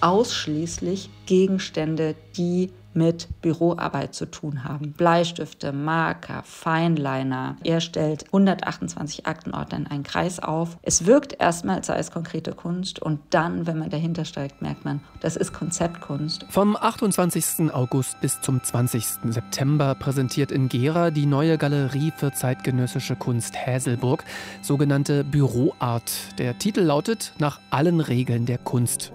ausschließlich Gegenstände, die mit Büroarbeit zu tun haben. Bleistifte, Marker, Feinliner. Er stellt 128 Aktenordner in einen Kreis auf. Es wirkt erstmal, als sei es konkrete Kunst und dann, wenn man dahinter steigt, merkt man, das ist Konzeptkunst. Vom 28. August bis zum 20. September präsentiert in Gera die neue Galerie für zeitgenössische Kunst Häselburg, sogenannte Büroart. Der Titel lautet „Nach allen Regeln der Kunst“.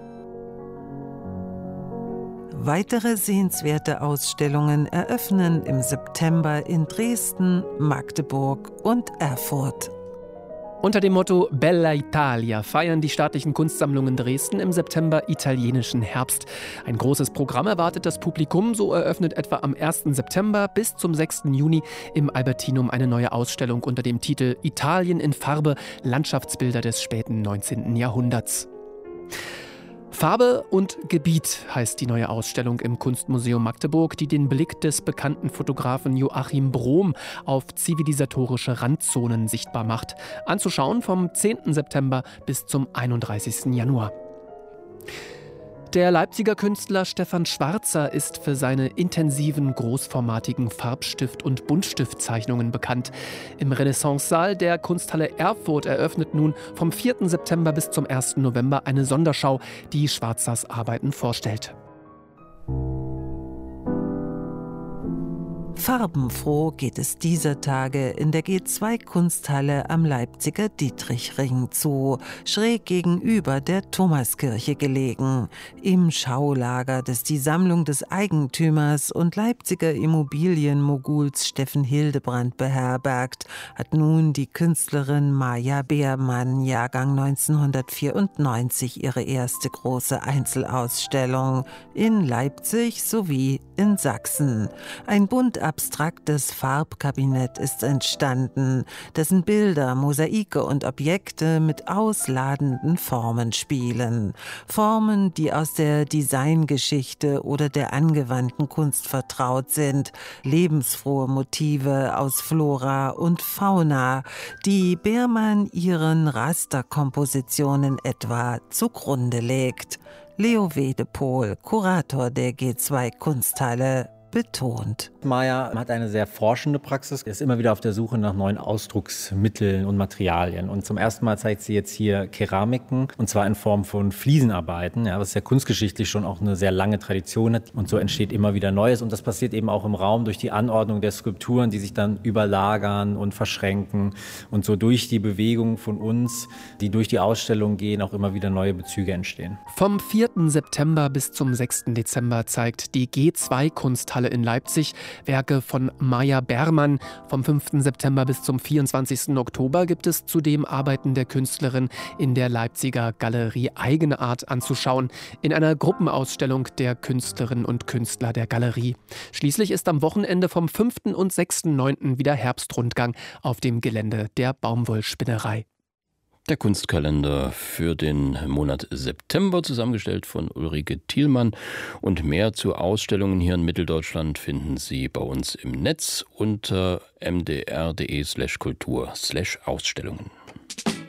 Weitere sehenswerte Ausstellungen eröffnen im September in Dresden, Magdeburg und Erfurt. Unter dem Motto Bella Italia feiern die staatlichen Kunstsammlungen Dresden im September italienischen Herbst. Ein großes Programm erwartet das Publikum, so eröffnet etwa am 1. September bis zum 6. Juni im Albertinum eine neue Ausstellung unter dem Titel Italien in Farbe, Landschaftsbilder des späten 19. Jahrhunderts. Farbe und Gebiet heißt die neue Ausstellung im Kunstmuseum Magdeburg, die den Blick des bekannten Fotografen Joachim Brohm auf zivilisatorische Randzonen sichtbar macht. Anzuschauen vom 10. September bis zum 31. Januar. Der Leipziger Künstler Stefan Schwarzer ist für seine intensiven, großformatigen Farbstift- und Buntstiftzeichnungen bekannt. Im Renaissancesaal der Kunsthalle Erfurt eröffnet nun vom 4. September bis zum 1. November eine Sonderschau, die Schwarzers Arbeiten vorstellt. Farbenfroh geht es dieser Tage in der G2-Kunsthalle am Leipziger Dietrichring zu, schräg gegenüber der Thomaskirche gelegen. Im Schaulager, das die Sammlung des Eigentümers und Leipziger Immobilienmoguls Steffen Hildebrand beherbergt, hat nun die Künstlerin Maja Beermann, Jahrgang 1994, ihre erste große Einzelausstellung in Leipzig sowie in Sachsen. Ein bunt abstraktes Farbkabinett ist entstanden, dessen Bilder, Mosaike und Objekte mit ausladenden Formen spielen. Formen, die aus der Designgeschichte oder der angewandten Kunst vertraut sind. Lebensfrohe Motive aus Flora und Fauna, die Beermann ihren Rasterkompositionen etwa zugrunde legt. Leo Wedepohl, Kurator der G2-Kunsthalle, betont. Maja hat eine sehr forschende Praxis, ist immer wieder auf der Suche nach neuen Ausdrucksmitteln und Materialien. Und zum ersten Mal zeigt sie jetzt hier Keramiken, und zwar in Form von Fliesenarbeiten, ja, was ja kunstgeschichtlich schon auch eine sehr lange Tradition hat. Und so entsteht immer wieder Neues. Und das passiert eben auch im Raum durch die Anordnung der Skulpturen, die sich dann überlagern und verschränken. Und so durch die Bewegung von uns, die durch die Ausstellung gehen, auch immer wieder neue Bezüge entstehen. Vom 4. September bis zum 6. Dezember zeigt die G2-Kunsthalle in Leipzig Werke von Maja Beermann. Vom 5. September bis zum 24. Oktober gibt es zudem Arbeiten der Künstlerin in der Leipziger Galerie Eigene Art anzuschauen, in einer Gruppenausstellung der Künstlerinnen und Künstler der Galerie. Schließlich ist am Wochenende vom 5. und 6.9. wieder Herbstrundgang auf dem Gelände der Baumwollspinnerei. Der Kunstkalender für den Monat September, zusammengestellt von Ulrike Thielmann. Und mehr zu Ausstellungen hier in Mitteldeutschland finden Sie bei uns im Netz unter mdr.de/kultur/Ausstellungen.